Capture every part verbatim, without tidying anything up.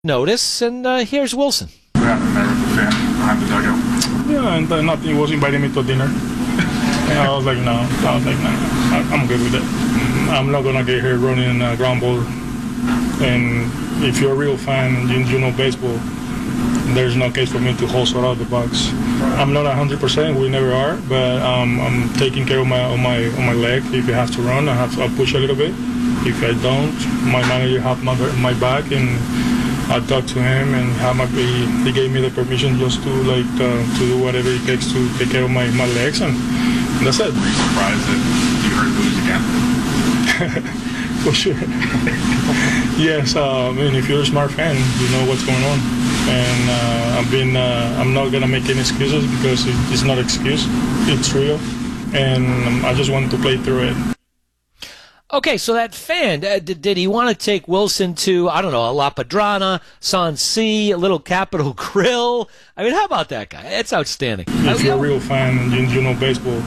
notice, and uh, here's Wilson. What happened there with the fan behind the dugout? Yeah, and uh, nothing. He was inviting me to dinner. And I was like, no. I was like, no, I, I'm good with it. I'm not gonna get here running a ground ball. And if you're a real fan, you, you know baseball. There's no case for me to hustle out the box. I'm not one hundred percent. We never are, but um, I'm taking care of my of my of my leg. If you have to run, I have to, I'll push a little bit. If I don't, my manager have my my back, and I talked to him, and how my, he, he gave me the permission just to like uh, to do whatever it takes to take care of my, my legs, and that's it. Were you surprised that you heard lose again? For sure. Yes, uh, I mean, if you're a smart fan, you know what's going on. And uh, I've been, uh, I'm not gonna make any excuses because it, it's not an excuse. It's real, and um, I just wanted to play through it. Okay, so that fan, uh, did, did he want to take Wilson to, I don't know, a La Padrana, Sansi, a little Capitol Grill? I mean, how about that guy? It's outstanding. If I, you're a real fan, you, you know baseball.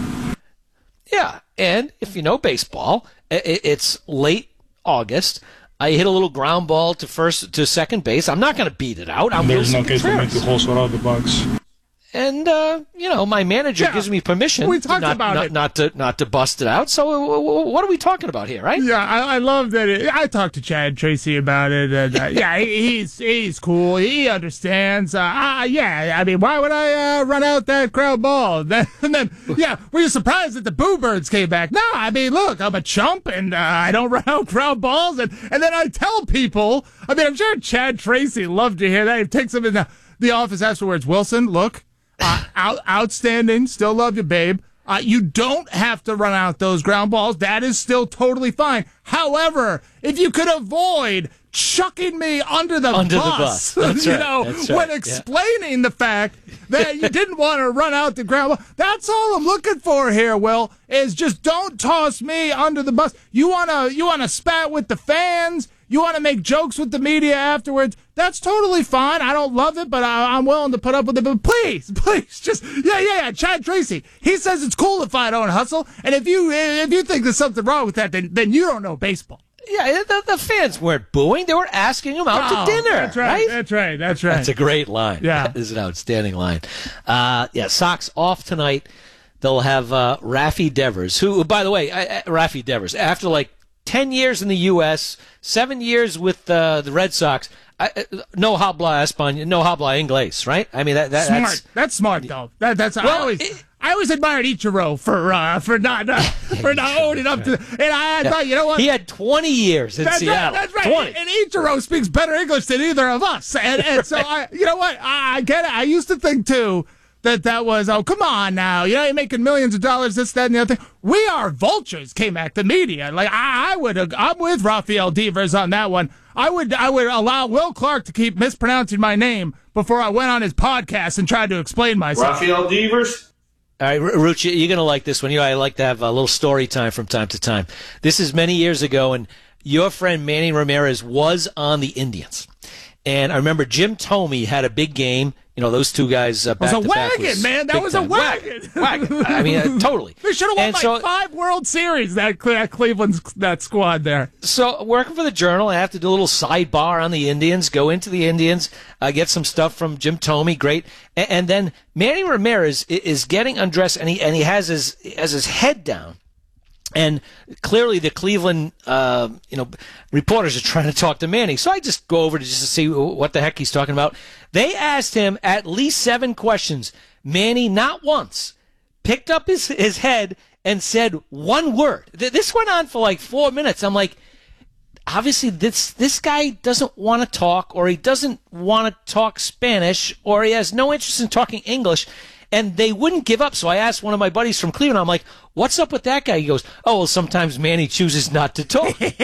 Yeah, and if you know baseball, it, it's late August. I hit a little ground ball to first to second base. I'm not going to beat it out. I'm There's Wilson no case for me Contreras. to hustle out the box. And, uh, you know, my manager Yeah, gives me permission we talked not, about not, it. not to not to bust it out. So uh, what are we talking about here, right? Yeah, I, I love that. It, I talked to Chad Tracy about it, and uh, yeah, he, he's he's cool. He understands. Uh, uh, yeah, I mean, why would I uh, run out that crowd ball? Then, and then, yeah, were you surprised that the Boo Birds came back? No, I mean, look, I'm a chump, and uh, I don't run out crowd balls, and and then I tell people. I mean, I'm sure Chad Tracy loved to hear that. He takes them in the, the office afterwards. Wilson, look. Uh, out, outstanding. Still love you, babe. Uh, you don't have to run out those ground balls. That is still totally fine. However, if you could avoid chucking me under the Under bus, the bus. That's you right. know, That's right. when Yeah. explaining the fact that you didn't want to run out the ground ball, that's all I'm looking for here, Will, is just don't toss me under the bus. You want to you want to spat with the fans. You want to make jokes with the media afterwards. That's totally fine. I don't love it, but I, I'm willing to put up with it. But please, please, just yeah, yeah, yeah. Chad Tracy, he says it's cool if I don't hustle, and if you if you think there's something wrong with that, then then you don't know baseball. Yeah, the, the fans weren't booing. They were asking him out Oh, to dinner. That's right, right? That's right. That's right. That's a great line. Yeah. That is an outstanding line. Uh, yeah, Sox off tonight. They'll have uh, Rafi Devers, who, by the way, I, I, Rafi Devers, after like ten years in the U S, seven years with uh, the Red Sox, I, uh, no habla español, no habla inglés, right? I mean, that, that smart. that's... That's smart, though. That, that's I Well, always. it- I always admired Ichiro for uh, for not uh, for not owning up to, and I, I thought, you know what, He had twenty years in That's Seattle. right. That's right. twenty. And Ichiro speaks better English than either of us. And, and so, I, you know what? I, I get it. I used to think, too, that that was, oh, come on now. You know, you're making millions of dollars, this, that, and the other thing. We are vultures, K-Mac, the media. Like, I, I would, I'm with Rafael Devers on that one. I would, I would allow Will Clark to keep mispronouncing my name before I went on his podcast and tried to explain myself. Rafael Devers? All right, Ruch, you're going to like this one. You know, I like to have a little story time from time to time. This is many years ago, and your friend Manny Ramirez was on the Indians. And I remember Jim Thome had a big game. You know, those two guys uh, back It was a to back wagon, was man. That big was a time. wagon. Wagon. I mean, uh, totally. They should have won And like so- five World Series, that, that Cleveland that squad there. So working for the Journal, I have to do a little sidebar on the Indians, go into the Indians, uh, get some stuff from Jim Thome, great. And, and then Manny Ramirez i- is getting undressed, and he and he has his has his head down. And clearly the Cleveland, uh, you know, reporters are trying to talk to Manny. So I just go over to just to see what the heck he's talking about. They asked him at least seven questions. Manny, not once, picked up his, his head and said one word. This went on for like four minutes. I'm like, obviously this this guy doesn't want to talk, or he doesn't want to talk Spanish, or he has no interest in talking English. And they wouldn't give up. So I asked one of my buddies from Cleveland, I'm like, what's up with that guy? He goes, oh, well, sometimes Manny chooses not to talk. he,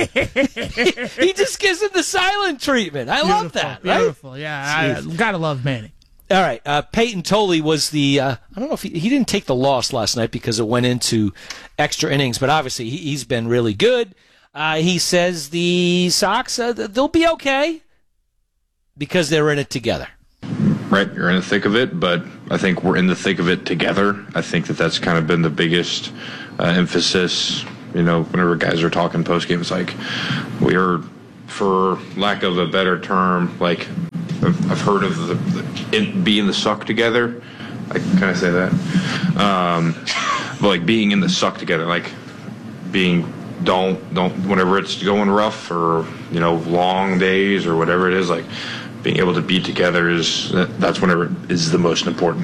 he just gives him the silent treatment. I Beautiful, love that, right? Beautiful, yeah. I, gotta love Manny. All right. Uh, Peyton Tolley was the, uh, I don't know if he, he didn't take the loss last night because it went into extra innings, but obviously he, he's been really good. Uh, he says the Sox, uh, they'll be okay because they're in it together. Right, you're in the thick of it, but I think we're in the thick of it together. I think that that's kind of been the biggest uh, emphasis. You know, whenever guys are talking post game, it's like we are for lack of a better term, like I've, I've heard of the, the in, being the suck together. Like, can I say that? Um, but like being in the suck together, like being don't don't whenever it's going rough or you know long days or whatever it is, like being able to be together is that's whenever is the most important.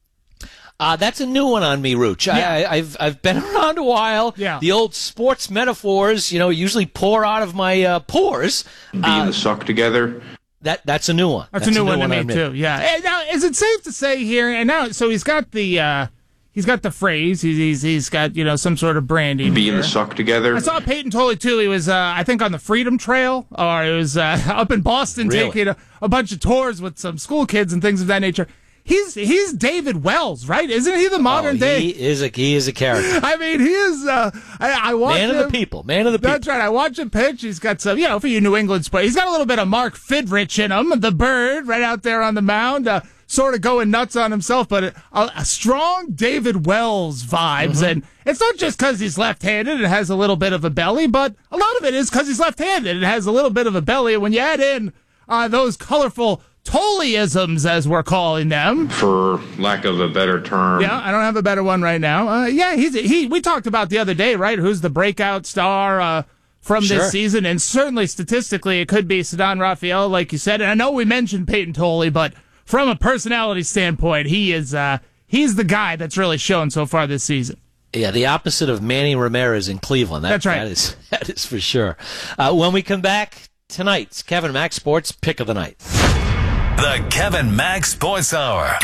Uh, that's a new one on me, Rooch. I, Yeah. I, I've I've been around a while. Yeah. The old sports metaphors, you know, usually pour out of my uh, pores. Being Uh, the suck together. that that's a new one. That's, a new one to me on too. Yeah. And now, is it safe to say here? And now, so he's got the uh, he's got the phrase. He's he's, he's got you know some sort of branding. Being here. the suck together. I saw Peyton Tolley too. He was, uh, I think, on the Freedom Trail, or it was uh, up in Boston Really? taking a, a bunch of tours with some school kids and things of that nature. He's he's David Wells, right? Isn't he the modern oh, day? He is a he is a character. I mean, he is. Uh, I, I watch Man of him, the people. Man of the people. That's right. I watch him pitch. He's got some, you know, for you New England sports, he's got a little bit of Mark Fidrich in him, the bird, right out there on the mound, uh, sort of going nuts on himself, but a, a strong David Wells vibes. And it's not just because he's left-handed and has a little bit of a belly, but a lot of it is because he's left-handed and has a little bit of a belly. And when you add in uh, those colorful Tolleyisms, as we're calling them. For lack of a better term. Yeah, I don't have a better one right now. Uh, yeah, he's he. We talked about the other day, right? Who's the breakout star uh, from Sure. this season? And certainly statistically, it could be Ceddanne Raphael, like you said. And I know we mentioned Peyton Tolley, but from a personality standpoint, he is uh, he's the guy that's really shown so far this season. Yeah, the opposite of Manny Ramirez in Cleveland. That, That's right. That is that is for sure. Uh, when we come back tonight's Kevin Mack Sports Pick of the Night. The Kevin Mack Sports Hour.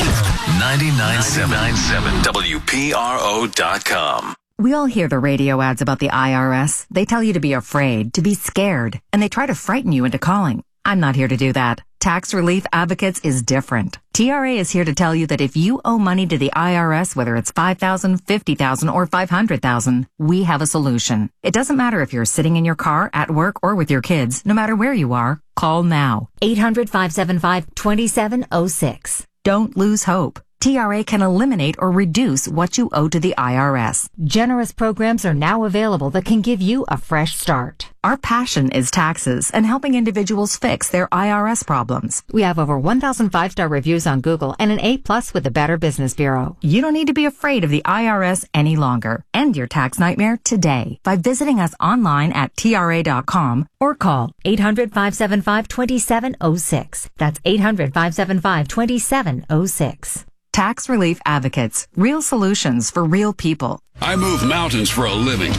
ninety-nine point seven W P R O dot com. We all hear the radio ads about the I R S. They tell you to be afraid, to be scared, and they try to frighten you into calling. I'm not here to do that. Tax Relief Advocates is different. T R A is here to tell you that if you owe money to the I R S, whether it's five thousand dollars, fifty thousand dollars, or five hundred thousand dollars, we have a solution. It doesn't matter if you're sitting in your car, at work, or with your kids. No matter where you are, call now. eight hundred, five seven five, two seven zero six. Don't lose hope. T R A can eliminate or reduce what you owe to the I R S. Generous programs are now available that can give you a fresh start. Our passion is taxes and helping individuals fix their I R S problems. We have over one thousand five-star reviews on Google and an A plus with the Better Business Bureau. You don't need to be afraid of the I R S any longer. End your tax nightmare today by visiting us online at T R A dot com or call eight hundred, five seven five, two seven zero six. That's eight hundred, five seven five, two seven zero six. Tax Relief Advocates. Real solutions for real people. I move mountains for a living.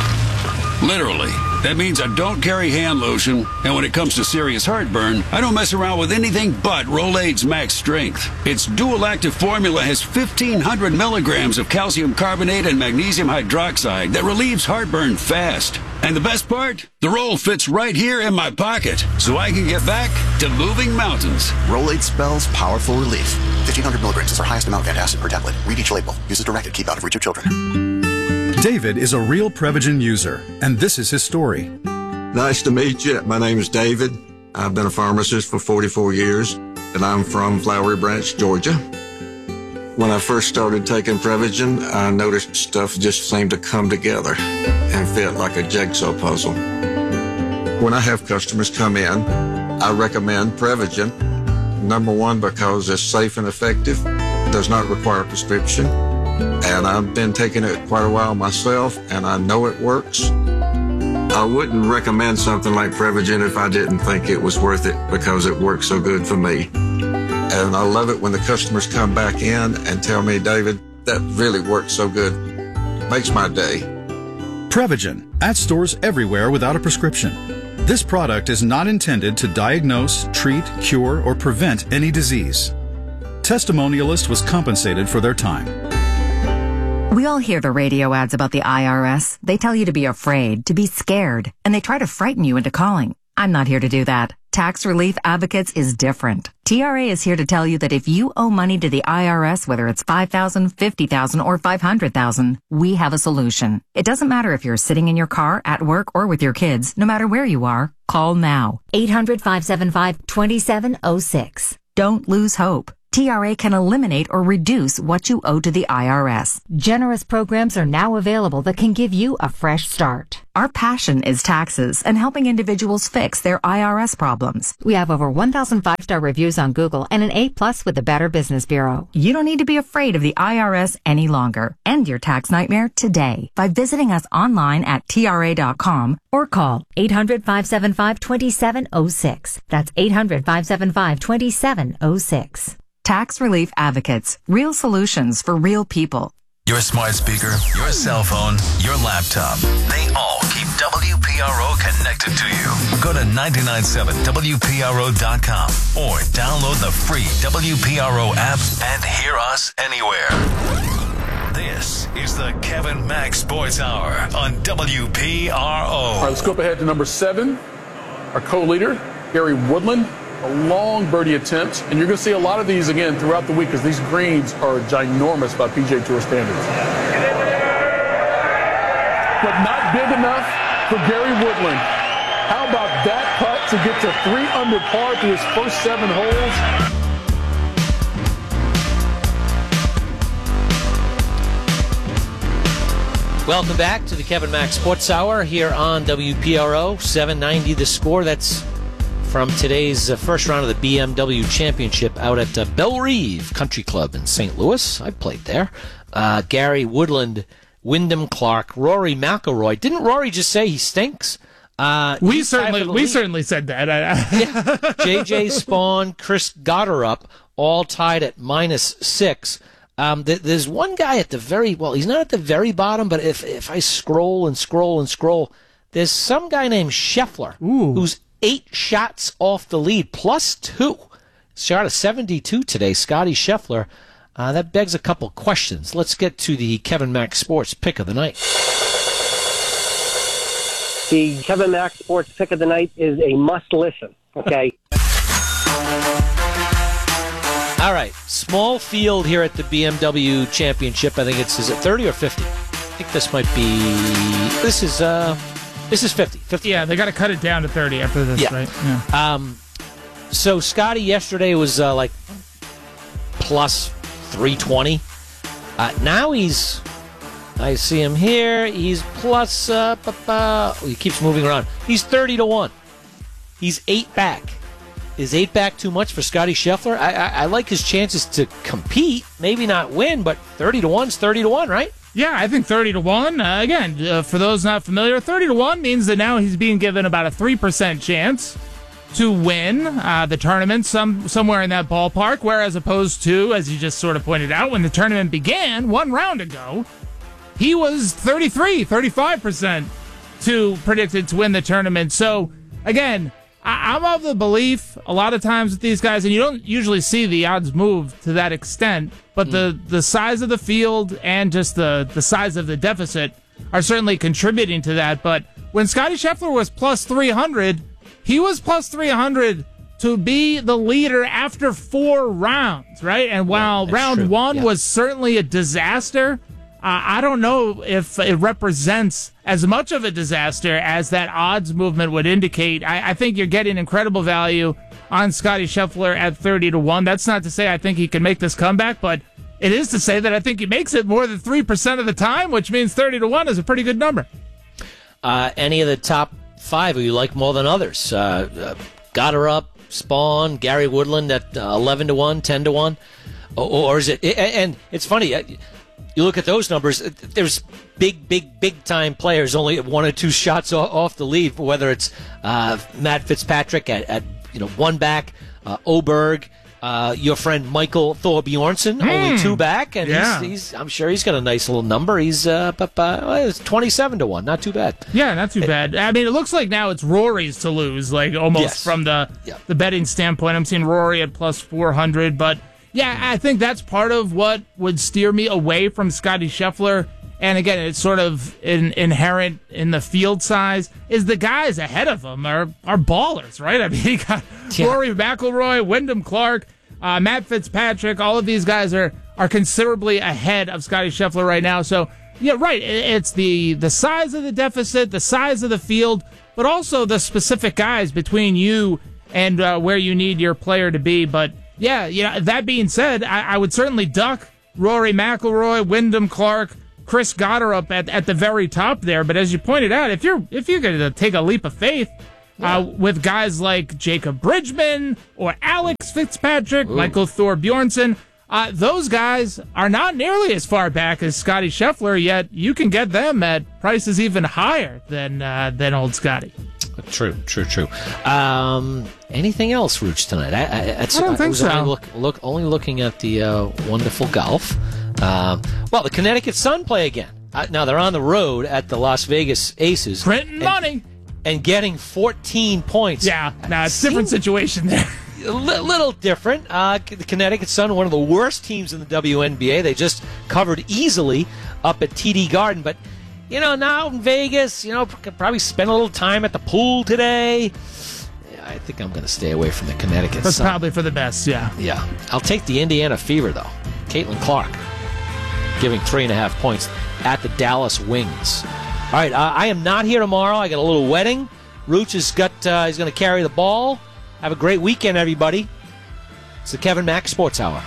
Literally. That means I don't carry hand lotion, and when it comes to serious heartburn, I don't mess around with anything but Rolaids Max Strength. Its dual-active formula has fifteen hundred milligrams of calcium carbonate and magnesium hydroxide that relieves heartburn fast. And the best part? The roll fits right here in my pocket, so I can get back to moving mountains. Rolaids spells powerful relief. fifteen hundred milligrams is our highest amount of antacid per tablet. Read each label. Use as directed. Keep out of reach of children. David is a real Prevagen user, and this is his story. Nice to meet you. My name is David. I've been a pharmacist for forty-four years, and I'm from Flowery Branch, Georgia. When I first started taking Prevagen, I noticed stuff just seemed to come together and fit like a jigsaw puzzle. When I have customers come in, I recommend Prevagen. Number one, because it's safe and effective, does not require a prescription. And I've been taking it quite a while myself, and I know it works. I wouldn't recommend something like Prevagen if I didn't think it was worth it because it works so good for me. And I love it when the customers come back in and tell me, David, that really works so good. Makes my day. Prevagen, at stores everywhere without a prescription. This product is not intended to diagnose, treat, cure, or prevent any disease. Testimonialist was compensated for their time. We all hear the radio ads about the I R S. They tell you to be afraid, to be scared, and they try to frighten you into calling. I'm not here to do that. Tax Relief Advocates is different. T R A is here to tell you that if you owe money to the I R S, whether it's five thousand dollars, fifty thousand dollars, or five hundred thousand dollars, we have a solution. It doesn't matter if you're sitting in your car, at work, or with your kids. No matter where you are, call now. eight hundred, five seven five, two seven zero six. Don't lose hope. T R A can eliminate or reduce what you owe to the I R S. Generous programs are now available that can give you a fresh start. Our passion is taxes and helping individuals fix their I R S problems. We have over one thousand five-star reviews on Google and an A plus with the Better Business Bureau. You don't need to be afraid of the I R S any longer. End your tax nightmare today by visiting us online at T R A dot com or call eight hundred, five seven five, two seven zero six. That's eight hundred, five seven five, two seven zero six. Tax Relief Advocates. Real solutions for real people. Your smart speaker, your cell phone, your laptop. They all keep W P R O connected to you. Go to nine nine seven W P R O dot com or download the free W P R O app and hear us anywhere. This is the Kevin Max Sports Hour on W P R O. All right, let's go up ahead to number seven. Our co-leader, Gary Woodland. A long birdie attempt, and you're going to see a lot of these again throughout the week because these greens are ginormous by P G A Tour standards. But not big enough for Gary Woodland. How about that putt to get to three under par through his first seven holes? Welcome back to the Kevin Max Sports Hour here on W P R O, seven ninety The Score. That's from today's uh, first round of the B M W Championship out at uh, Bellerive Country Club in Saint Louis. I played there. Uh, Gary Woodland, Wyndham Clark, Rory McIlroy. Didn't Rory just say he stinks? Uh, we certainly we lead. certainly said that. yeah. J J Spawn, Chris Gotterup, all tied at minus six. Um, th- there's one guy at the very, well, he's not at the very bottom, but if if I scroll and scroll and scroll, there's some guy named Scheffler Ooh. who's eight shots off the lead, plus two. Shot a seventy-two today, Scotty Scheffler. Uh, that begs a couple questions. Let's get to the Kevin Max Sports pick of the night. The Kevin Max Sports pick of the night is a must listen, okay? All right, small field here at the B M W Championship. I think it's, is it thirty or fifty? I think this might be, this is, uh, this is fifty. fifty. Yeah, they got to cut it down to thirty after this, yeah. right? Yeah. Um, so Scotty yesterday was uh, like plus three twenty. Uh, now he's, I see him here, he's plus, uh, ba, ba, oh, he keeps moving around. He's thirty to one. He's eight back. Is eight back too much for Scotty Scheffler? I, I, I like his chances to compete, maybe not win, but thirty to one is thirty to one, right? Yeah, I think thirty to one. Uh, again, uh, for those not familiar, thirty to one means that now he's being given about a three percent chance to win uh, the tournament, some somewhere in that ballpark, whereas opposed to, as you just sort of pointed out, when the tournament began one round ago, he was thirty-three, thirty-five percent to predicted to win the tournament. So, again, I- I'm of the belief a lot of times with these guys, and you don't usually see the odds move to that extent, but mm. the, the size of the field and just the, the size of the deficit are certainly contributing to that. But when Scotty Scheffler was plus three hundred, he was plus three hundred to be the leader after four rounds, right? And while yeah, round true. one yeah. was certainly a disaster, Uh, I don't know if it represents as much of a disaster as that odds movement would indicate. I, I think you're getting incredible value on Scotty Scheffler at thirty to one. That's not to say I think he can make this comeback, but it is to say that I think he makes it more than three percent of the time, which means thirty to one is a pretty good number. Uh, any of the top five who you like more than others? Uh, uh, Gotterup, Spawn, Gary Woodland at uh, eleven to one, ten to one? Or, or is it, and it's funny, you look at those numbers, there's big, big, big-time players only one or two shots off the lead, whether it's uh, Matt Fitzpatrick at, at you know one back, uh, Oberg, uh, your friend Michael Thorbjornsen, mm. only two back, and yeah. he's, he's I'm sure he's got a nice little number. He's uh, well, it's twenty-seven to one, not too bad. Yeah, not too bad. I mean, it looks like now it's Rory's to lose, like almost yes. from the yeah. the betting standpoint. I'm seeing Rory at plus four hundred, but yeah, I think that's part of what would steer me away from Scotty Scheffler. And again, it's sort of in, inherent in the field size, is the guys ahead of him are, are ballers, right? I mean, you got yeah. Rory McIlroy, Wyndham Clark, uh, Matt Fitzpatrick. All of these guys are, are considerably ahead of Scotty Scheffler right now. So, yeah, right. It's the, the size of the deficit, the size of the field, but also the specific guys between you and uh, where you need your player to be. But Yeah, you know, that being said, I, I would certainly duck Rory McIlroy, Wyndham Clark, Chris Goddard up at, at the very top there. But as you pointed out, if you're if you're going to take a leap of faith yeah. uh, with guys like Jacob Bridgman or Alex Fitzpatrick, Ooh. Michael Thor Bjornsson, uh, those guys are not nearly as far back as Scotty Scheffler, yet you can get them at prices even higher than uh, than old Scotty. True, true, true. Um, anything else, Rooch, tonight? I, I, I don't I think was so. Only, look, look, only looking at the uh, wonderful golf. Um, well, the Connecticut Sun play again. Uh, now, they're on the road at the Las Vegas Aces. Printing and, money. And getting fourteen points. Yeah, no, it's a different situation there. A li- little different. Uh, the Connecticut Sun, one of the worst teams in the W N B A. They just covered easily up at T D Garden, but you know, now in Vegas, you know, could probably spend a little time at the pool today. Yeah, I think I'm going to stay away from the Connecticut That's Sun. probably for the best, yeah. Yeah. I'll take the Indiana Fever, though. Caitlin Clark giving three and a half points at the Dallas Wings. All right, uh, I am not here tomorrow. I got a little wedding. Rooch has got, uh, he's going to carry the ball. Have a great weekend, everybody. It's the Kevin Mack Sports Hour.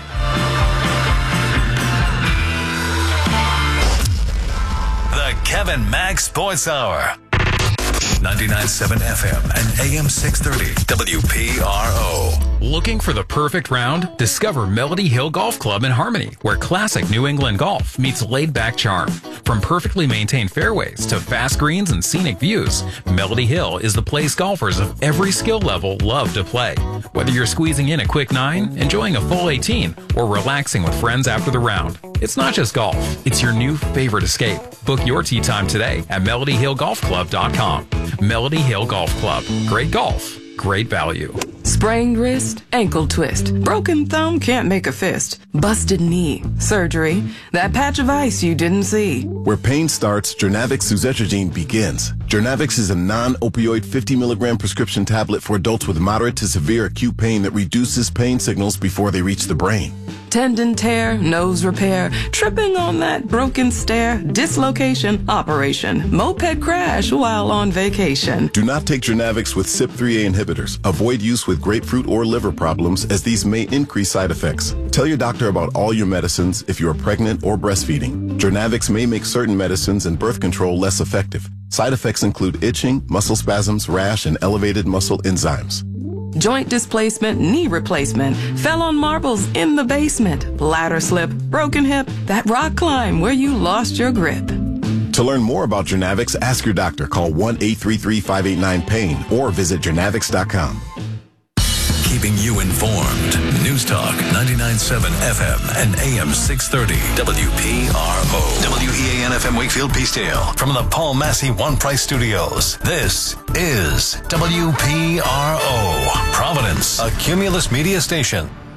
Kevin Mack Sports Hour. ninety-nine point seven F M and A M six thirty W P R O. Looking for the perfect round? Discover Melody Hill Golf Club in Harmony, where classic New England golf meets laid-back charm. From perfectly maintained fairways to fast greens and scenic views, Melody Hill is the place golfers of every skill level love to play. Whether you're squeezing in a quick nine, enjoying a full eighteen, or relaxing with friends after the round, it's not just golf, it's your new favorite escape. Book your tee time today at melody hill golf club dot com. Melody Hill Golf Club. Great golf, great value. Sprained wrist, ankle twist, broken thumb can't make a fist, busted knee, surgery, that patch of ice you didn't see. Where pain starts, Jernavix suzetrigine begins. Jernavix is a non-opioid fifty milligram prescription tablet for adults with moderate to severe acute pain that reduces pain signals before they reach the brain. Tendon tear, nose repair, tripping on that broken stair, dislocation, operation, moped crash while on vacation. Do not take Jernavix with C Y P three A inhibitors. Avoid use with grapefruit or liver problems, as these may increase side effects. Tell your doctor about all your medicines if you are pregnant or breastfeeding. Jernavix may make certain medicines and birth control less effective. Side effects include itching, muscle spasms, rash, and elevated muscle enzymes. Joint displacement, knee replacement, fell on marbles in the basement, ladder slip, broken hip, that rock climb where you lost your grip. To learn more about Jernavix, ask your doctor. Call one eight three three, five eight nine, pain or visit jernavix dot com. Keeping you informed. News Talk ninety-nine point seven F M and A M six thirty W P R O. W E A N F M Wakefield Peacedale. From the Paul Massey One Price Studios. This is W P R O. Providence, a Cumulus media station.